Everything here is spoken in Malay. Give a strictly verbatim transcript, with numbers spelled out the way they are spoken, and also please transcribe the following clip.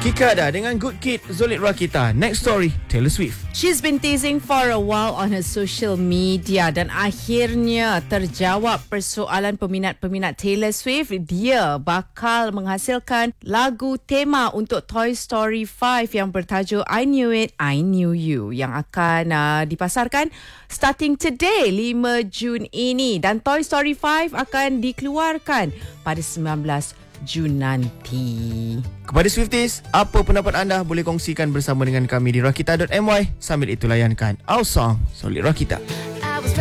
Kikada dengan Good Kid, Zolit Rakita. Next story, Taylor Swift. She's been teasing for a while on her social media dan akhirnya terjawab persoalan peminat-peminat Taylor Swift. Dia bakal menghasilkan lagu tema untuk Toy Story lima yang bertajuk I Knew It, I Knew You yang akan uh, dipasarkan starting today, lima Jun ini. Dan Toy Story lima akan dikeluarkan pada sembilan belas Jun nanti. Kepada Swifties, apa pendapat anda boleh kongsikan bersama dengan kami di rakita dot my. Sambil itu layankan Our Song, Zolit Rakita.